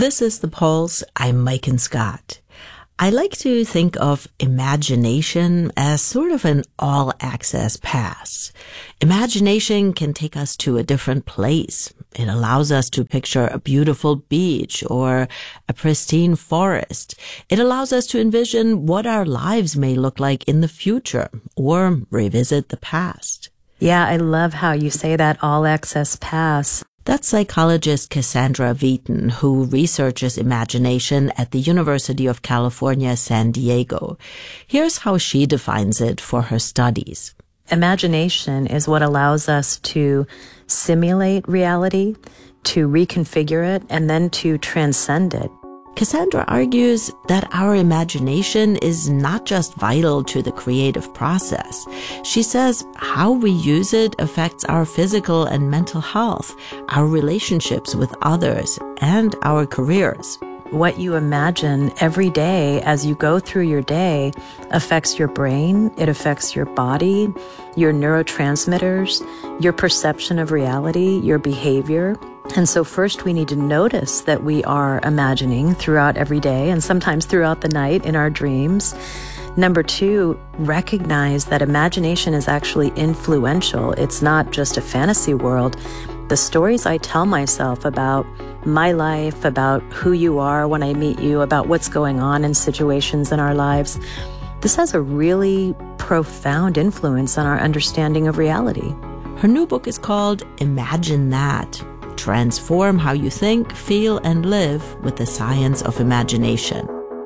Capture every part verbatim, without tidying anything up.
This is The Pulse. I'm Maiken Scott. I like to think of imagination as sort of an all-access pass. Imagination can take us to a different place. It allows us to picture a beautiful beach or a pristine forest. It allows us to envision what our lives may look like in the future or revisit the past. Yeah, I love how you say that all-access pass. That's psychologist Cassandra Wheaton, who researches imagination at the University of California, San Diego. Here's how she defines it for her studies. Imagination is what allows us to simulate reality, to reconfigure it, and then to transcend it. Cassandra argues that our imagination is not just vital to the creative process. She says how we use it affects our physical and mental health, our relationships with others, and our careers. What you imagine every day as you go through your day affects your brain, it affects your body, your neurotransmitters, your perception of reality, your behavior. And so first we need to notice that we are imagining throughout every day and sometimes throughout the night in our dreams. Number two, recognize that imagination is actually influential. It's not just a fantasy world. The stories I tell myself about my life, about who you are when I meet you, about what's going on in situations in our lives, this has a really profound influence on our understanding of reality. Her new book is called Imagine That. Transform how you think, feel, and live with the science of imagination.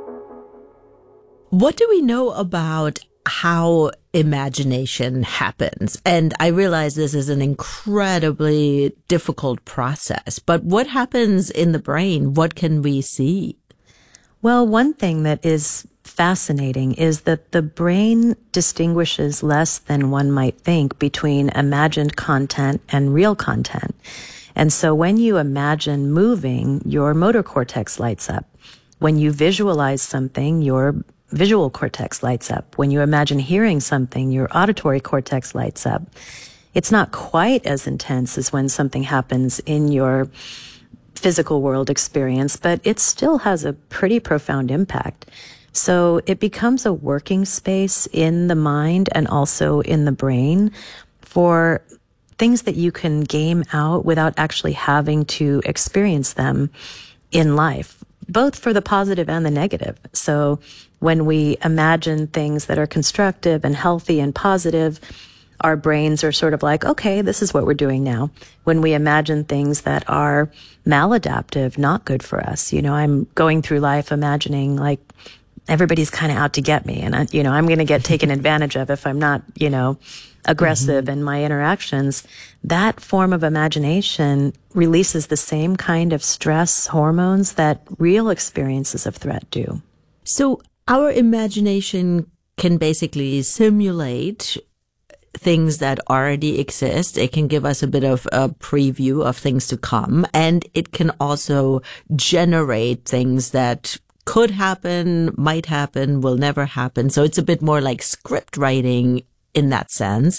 What do we know about how imagination happens? And I realize this is an incredibly difficult process, but what happens in the brain? What can we see? Well, one thing that is fascinating is that the brain distinguishes less than one might think between imagined content and real content. And so when you imagine moving, your motor cortex lights up. When you visualize something, your visual cortex lights up. When you imagine hearing something, your auditory cortex lights up. It's not quite as intense as when something happens in your physical world experience, but it still has a pretty profound impact. So it becomes a working space in the mind and also in the brain for things that you can game out without actually having to experience them in life, both for the positive and the negative. So when we imagine things that are constructive and healthy and positive, our brains are sort of like, okay, this is what we're doing now. When we imagine things that are maladaptive, not good for us, you know, I'm going through life imagining like everybody's kind of out to get me, and I, you know, I'm going to get taken advantage of if I'm not, you know, aggressive mm-hmm. in my interactions. That form of imagination releases the same kind of stress hormones that real experiences of threat do. So our imagination can basically simulate things that already exist. It can give us a bit of a preview of things to come, and it can also generate things that could happen, might happen, will never happen. So it's a bit more like script writing in that sense.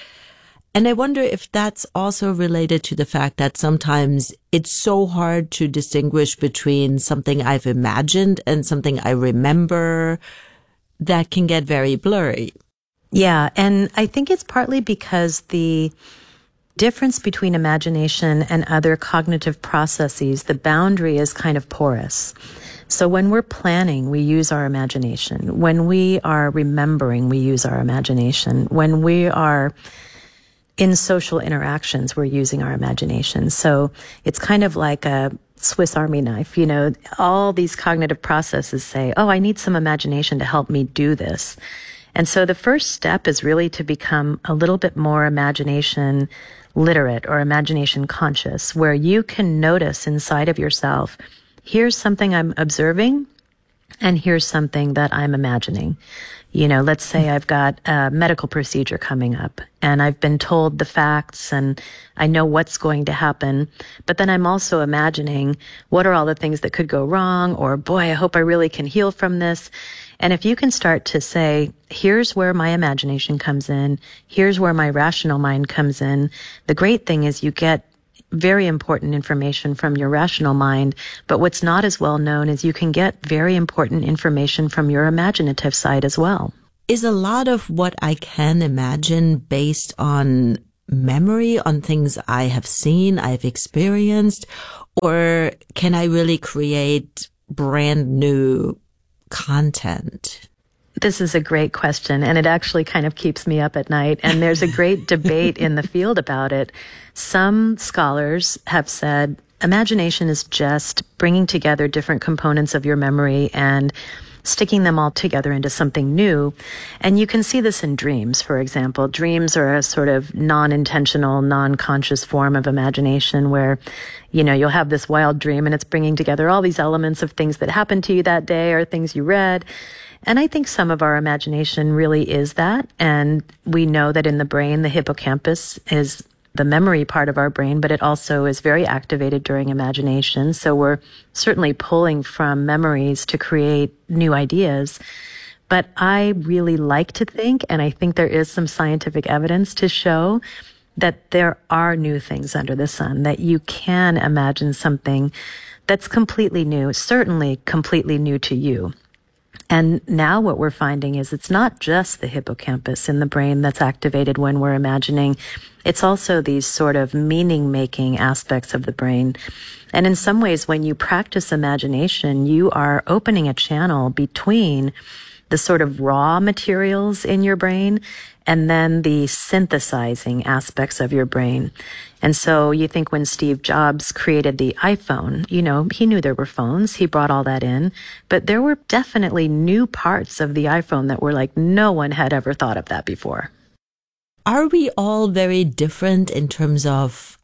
And I wonder if that's also related to the fact that sometimes it's so hard to distinguish between something I've imagined and something I remember. That can get very blurry. Yeah, and I think it's partly because the difference between imagination and other cognitive processes, the boundary is kind of porous. So when we're planning, we use our imagination. When we are remembering, we use our imagination. When we are in social interactions, we're using our imagination. So it's kind of like a Swiss Army knife. You know, all these cognitive processes say, oh, I need some imagination to help me do this. And so the first step is really to become a little bit more imagination literate or imagination conscious, where you can notice inside of yourself, here's something I'm observing, and here's something that I'm imagining. You know, let's say I've got a medical procedure coming up, and I've been told the facts, and I know what's going to happen, but then I'm also imagining what are all the things that could go wrong, or boy, I hope I really can heal from this. And if you can start to say, here's where my imagination comes in, here's where my rational mind comes in, the great thing is you get very important information from your rational mind, but what's not as well known is you can get very important information from your imaginative side as well. Is a lot of what I can imagine based on memory, on things I have seen, I've experienced, or can I really create brand new content? This is a great question, and it actually kind of keeps me up at night. And there's a great debate in the field about it. Some scholars have said imagination is just bringing together different components of your memory and sticking them all together into something new. And you can see this in dreams, for example. Dreams are a sort of non-intentional, non-conscious form of imagination where, you know, you'll have this wild dream and it's bringing together all these elements of things that happened to you that day or things you read. And I think some of our imagination really is that. And we know that in the brain, the hippocampus is the memory part of our brain, but it also is very activated during imagination. So we're certainly pulling from memories to create new ideas. But I really like to think, and I think there is some scientific evidence to show that there are new things under the sun, that you can imagine something that's completely new, certainly completely new to you. And now what we're finding is it's not just the hippocampus in the brain that's activated when we're imagining. It's also these sort of meaning-making aspects of the brain. And in some ways, when you practice imagination, you are opening a channel between the sort of raw materials in your brain and then the synthesizing aspects of your brain. And so you think when Steve Jobs created the iPhone, you know, he knew there were phones. He brought all that in. But there were definitely new parts of the iPhone that were like, no one had ever thought of that before. Are we all very different in terms of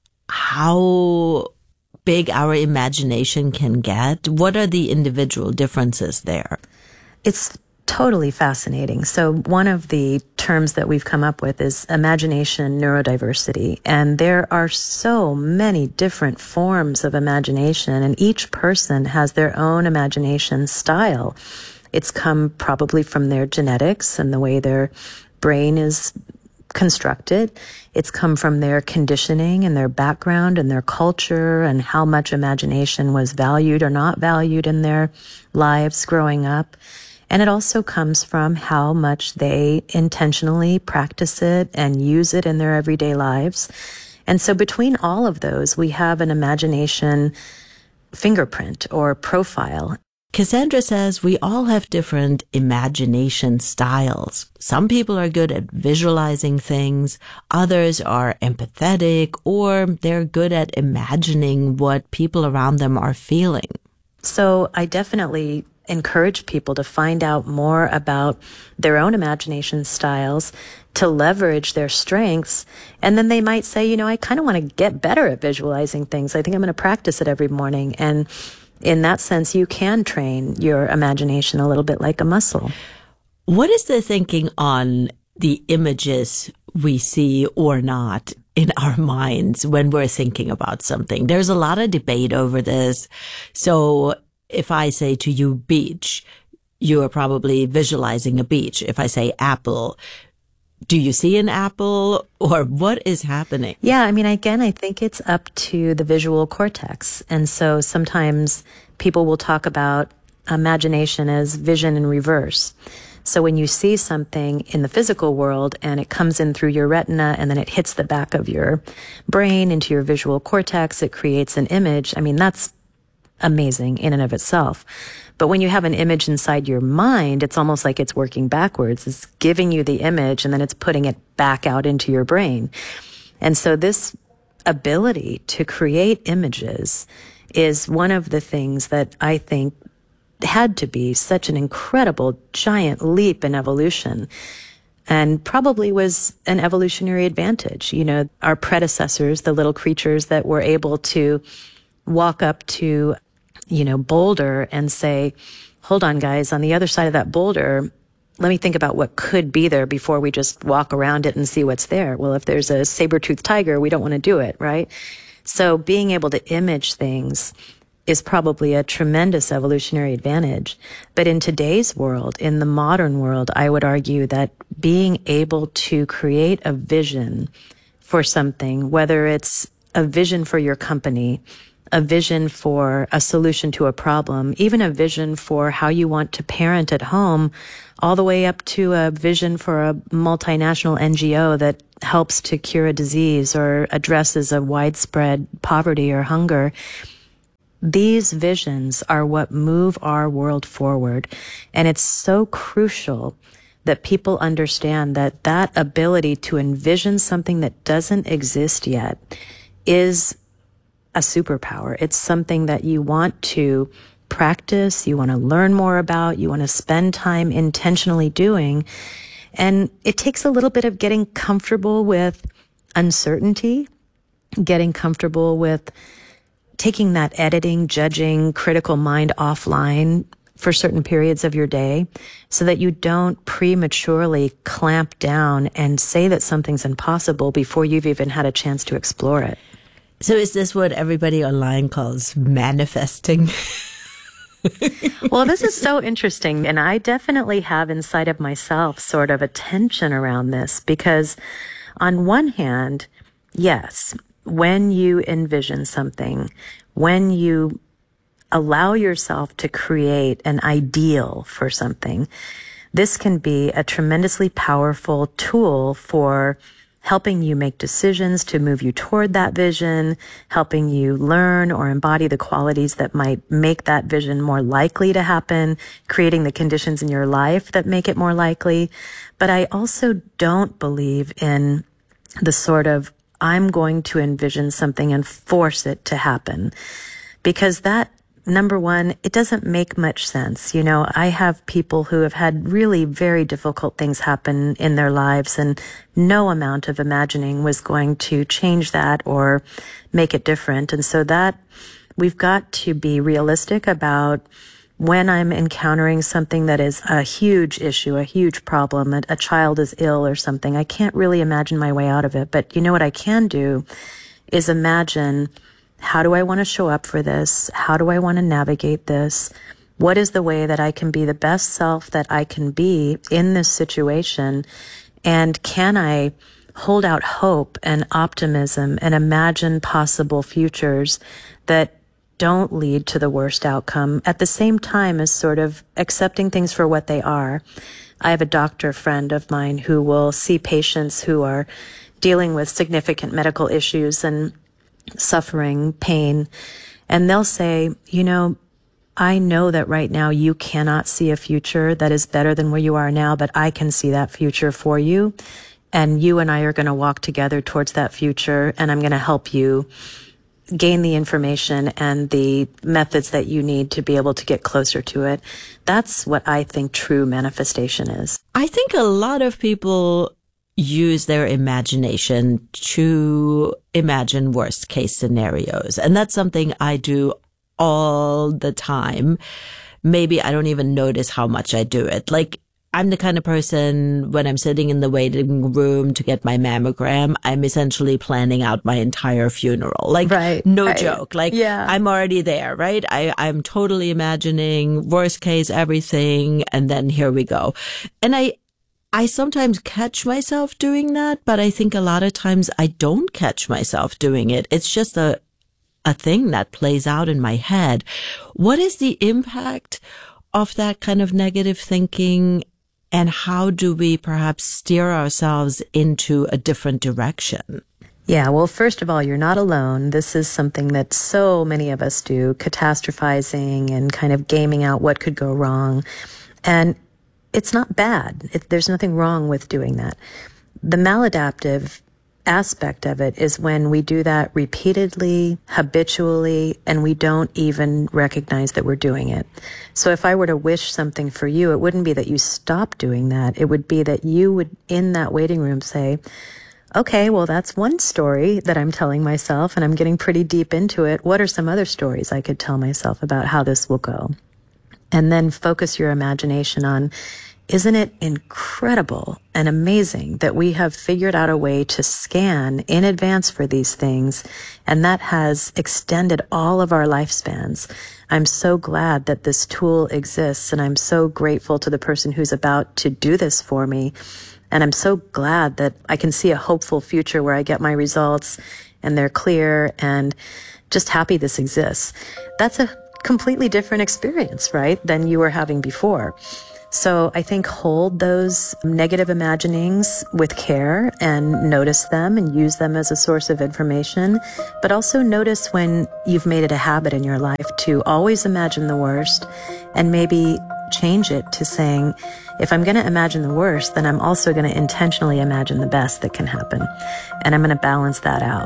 how big our imagination can get? What are the individual differences there? It's totally fascinating. So one of the terms that we've come up with is imagination neurodiversity. And there are so many different forms of imagination, and each person has their own imagination style. It's come probably from their genetics and the way their brain is constructed. It's come from their conditioning and their background and their culture and how much imagination was valued or not valued in their lives growing up. And it also comes from how much they intentionally practice it and use it in their everyday lives. And so between all of those, we have an imagination fingerprint or profile. Cassandra says we all have different imagination styles. Some people are good at visualizing things, others are empathetic, or they're good at imagining what people around them are feeling. So I definitely encourage people to find out more about their own imagination styles, to leverage their strengths. And then they might say, you know, I kind of want to get better at visualizing things. I think I'm going to practice it every morning. And in that sense, you can train your imagination a little bit like a muscle. What is the thinking on the images we see or not in our minds when we're thinking about something? There's a lot of debate over this. So if I say to you beach, you are probably visualizing a beach. If I say apple, do you see an apple, or what is happening? Yeah, I mean, again, I think it's up to the visual cortex. And so sometimes people will talk about imagination as vision in reverse. So when you see something in the physical world and it comes in through your retina and then it hits the back of your brain into your visual cortex, it creates an image. I mean, that's amazing in and of itself. But when you have an image inside your mind, it's almost like it's working backwards. It's giving you the image and then it's putting it back out into your brain. And so this ability to create images is one of the things that I think had to be such an incredible, giant leap in evolution, and probably was an evolutionary advantage. You know, our predecessors, the little creatures that were able to walk up to, you know, boulder and say, hold on, guys, on the other side of that boulder, let me think about what could be there before we just walk around it and see what's there. Well, if there's a saber-toothed tiger, we don't want to do it, right? So being able to image things is probably a tremendous evolutionary advantage. But in today's world, in the modern world, I would argue that being able to create a vision for something, whether it's a vision for your company, a vision for a solution to a problem, even a vision for how you want to parent at home, all the way up to a vision for a multinational N G O that helps to cure a disease or addresses a widespread poverty or hunger. These visions are what move our world forward. And it's so crucial that people understand that that ability to envision something that doesn't exist yet is a superpower. It's something that you want to practice, you want to learn more about, you want to spend time intentionally doing. And it takes a little bit of getting comfortable with uncertainty, getting comfortable with taking that editing, judging, critical mind offline for certain periods of your day so that you don't prematurely clamp down and say that something's impossible before you've even had a chance to explore it. So is this what everybody online calls manifesting? Well, this is so interesting. And I definitely have inside of myself sort of a tension around this because on one hand, yes, when you envision something, when you allow yourself to create an ideal for something, this can be a tremendously powerful tool for helping you make decisions to move you toward that vision, helping you learn or embody the qualities that might make that vision more likely to happen, creating the conditions in your life that make it more likely. But I also don't believe in the sort of, I'm going to envision something and force it to happen. Because that, number one, it doesn't make much sense. You know, I have people who have had really very difficult things happen in their lives, and no amount of imagining was going to change that or make it different. And so that we've got to be realistic about when I'm encountering something that is a huge issue, a huge problem, a, a child is ill or something. I can't really imagine my way out of it. But you know what I can do is imagine, how do I want to show up for this? How do I want to navigate this? What is the way that I can be the best self that I can be in this situation? And can I hold out hope and optimism and imagine possible futures that don't lead to the worst outcome at the same time as sort of accepting things for what they are? I have a doctor friend of mine who will see patients who are dealing with significant medical issues and suffering, pain, and they'll say, you know, I know that right now you cannot see a future that is better than where you are now, but I can see that future for you. And you and I are going to walk together towards that future, and I'm going to help you gain the information and the methods that you need to be able to get closer to it. That's what I think true manifestation is. I think a lot of people use their imagination to imagine worst case scenarios. And that's something I do all the time. Maybe I don't even notice how much I do it. Like, I'm the kind of person, when I'm sitting in the waiting room to get my mammogram, I'm essentially planning out my entire funeral. Like, right, no right. joke. Like, yeah. I'm already there, right? I, I'm totally imagining worst case everything, and then here we go. And I, I sometimes catch myself doing that, but I think a lot of times I don't catch myself doing it. It's just a, a thing that plays out in my head. What is the impact of that kind of negative thinking? And how do we perhaps steer ourselves into a different direction? Yeah, well, first of all, you're not alone. This is something that so many of us do, catastrophizing and kind of gaming out what could go wrong. And it's not bad. It, there's nothing wrong with doing that. The maladaptive aspect of it is when we do that repeatedly, habitually, and we don't even recognize that we're doing it. So if I were to wish something for you, it wouldn't be that you stop doing that. It would be that you would, in that waiting room, say, okay, well, that's one story that I'm telling myself, and I'm getting pretty deep into it. What are some other stories I could tell myself about how this will go? And then focus your imagination on, isn't it incredible and amazing that we have figured out a way to scan in advance for these things, and that has extended all of our lifespans? I'm so glad that this tool exists, and I'm so grateful to the person who's about to do this for me. And I'm so glad that I can see a hopeful future where I get my results, and they're clear and just happy this exists. That's a completely different experience, right, than you were having before. So I think hold those negative imaginings with care and notice them and use them as a source of information. But also notice when you've made it a habit in your life to always imagine the worst and maybe change it to saying, if I'm going to imagine the worst, then I'm also going to intentionally imagine the best that can happen. And I'm going to balance that out.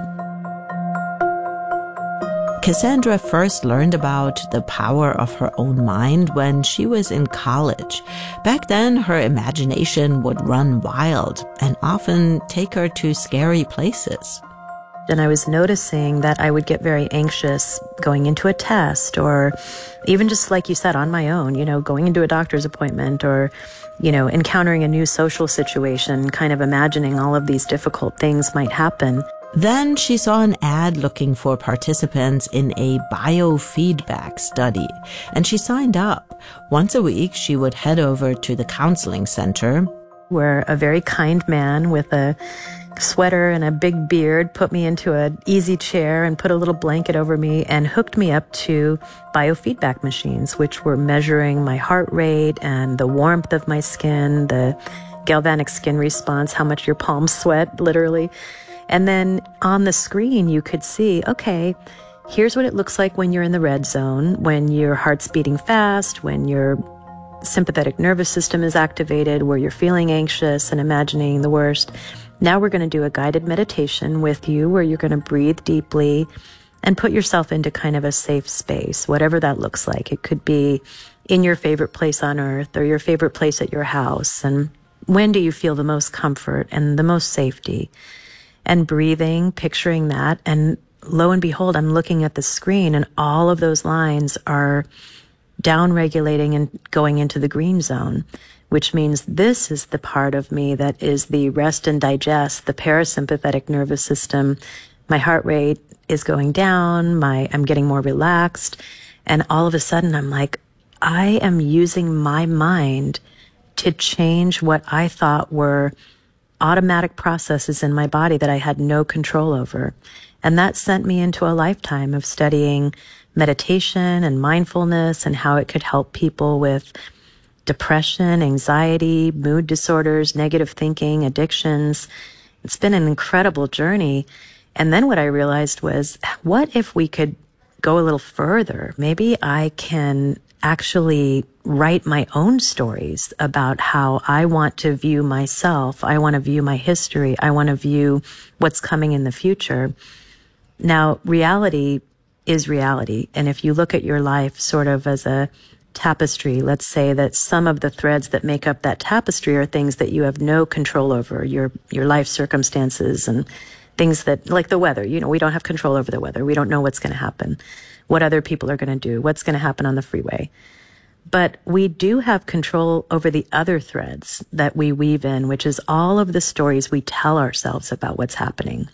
Cassandra first learned about the power of her own mind when she was in college. Back then, her imagination would run wild and often take her to scary places. And I was noticing that I would get very anxious going into a test, or even just like you said, on my own, you know, going into a doctor's appointment, or, you know, encountering a new social situation, kind of imagining all of these difficult things might happen. Then she saw an ad looking for participants in a biofeedback study, and she signed up. Once a week, she would head over to the counseling center, where a very kind man with a sweater and a big beard put me into an easy chair and put a little blanket over me and hooked me up to biofeedback machines, which were measuring my heart rate and the warmth of my skin, the galvanic skin response, how much your palms sweat, literally. And then on the screen, you could see, okay, here's what it looks like when you're in the red zone, when your heart's beating fast, when your sympathetic nervous system is activated, where you're feeling anxious and imagining the worst. Now we're going to do a guided meditation with you where you're going to breathe deeply and put yourself into kind of a safe space, whatever that looks like. It could be in your favorite place on earth or your favorite place at your house. And when do you feel the most comfort and the most safety? And breathing, picturing that. And lo and behold, I'm looking at the screen and all of those lines are down-regulating and going into the green zone, which means this is the part of me that is the rest and digest, the parasympathetic nervous system. My heart rate is going down. My, I'm getting more relaxed. And all of a sudden I'm like, I am using my mind to change what I thought were automatic processes in my body that I had no control over. And that sent me into a lifetime of studying meditation and mindfulness and how it could help people with depression, anxiety, mood disorders, negative thinking, addictions. It's been an incredible journey. And then what I realized was, what if we could go a little further? Maybe I can actually write my own stories about how I want to view myself. I want to view my history. I want to view what's coming in the future. Now, reality is reality. And if you look at your life sort of as a tapestry, let's say that some of the threads that make up that tapestry are things that you have no control over, your, your life circumstances and things that, like the weather, you know, we don't have control over the weather. We don't know what's going to happen, what other people are going to do, what's going to happen on the freeway. But we do have control over the other threads that we weave in, which is all of the stories we tell ourselves about what's happening.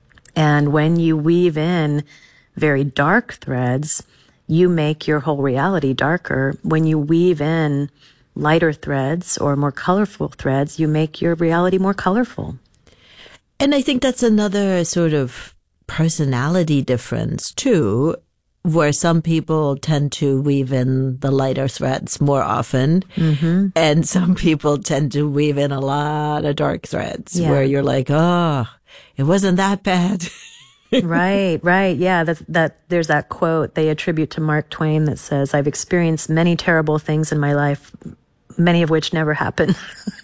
And when you weave in very dark threads, you make your whole reality darker. When you weave in lighter threads or more colorful threads, you make your reality more colorful. And I think that's another sort of personality difference too, where some people tend to weave in the lighter threads more often, mm-hmm. and some people tend to weave in a lot of dark threads, yeah. where you're like, oh, it wasn't that bad. Right, right. Yeah, that, that, there's that quote they attribute to Mark Twain that says, I've experienced many terrible things in my life, many of which never happened.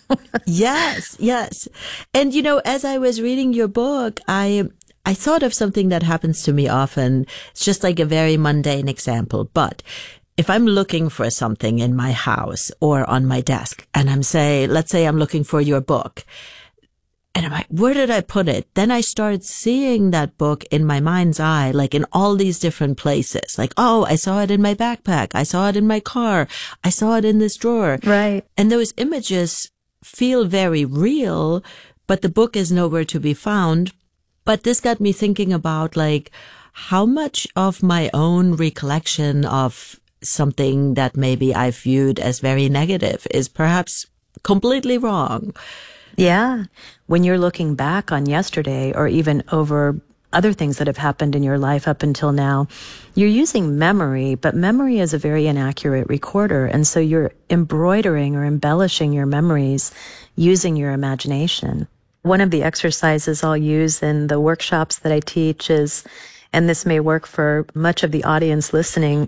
Yes, yes. And, you know, as I was reading your book, I... I thought of something that happens to me often. It's just like a very mundane example. But if I'm looking for something in my house or on my desk and I'm say, let's say I'm looking for your book and I'm like, where did I put it? Then I start seeing that book in my mind's eye, like in all these different places. Like, oh, I saw it in my backpack. I saw it in my car. I saw it in this drawer. Right. And those images feel very real, but the book is nowhere to be found. But this got me thinking about, like, how much of my own recollection of something that maybe I viewed as very negative is perhaps completely wrong. Yeah. When you're looking back on yesterday or even over other things that have happened in your life up until now, you're using memory, but memory is a very inaccurate recorder. And so you're embroidering or embellishing your memories using your imagination. One of the exercises I'll use in the workshops that I teach is, and this may work for much of the audience listening,